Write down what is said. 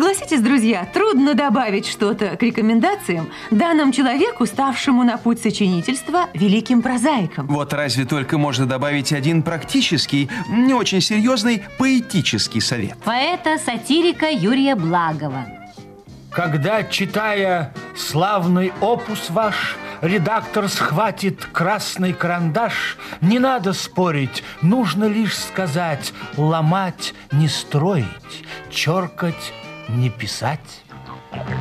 Согласитесь, друзья, трудно добавить что-то к рекомендациям данным человеку, ставшему на путь сочинительства великим прозаиком. Вот разве только можно добавить один практический, не очень серьезный поэтический совет. Поэта-сатирика Юрия Благова. Когда, читая славный опус ваш, редактор схватит красный карандаш, не надо спорить, нужно лишь сказать: ломать, не строить, черкать, не писать.